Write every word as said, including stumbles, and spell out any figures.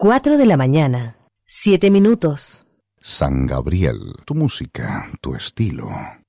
cuatro de la mañana, siete minutos. San Gabriel, tu música, tu estilo.